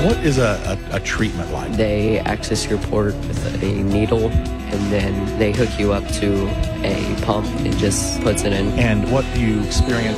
What is a treatment like? They access your port with a needle, and then they hook you up to a pump and just puts it in. And what do you experience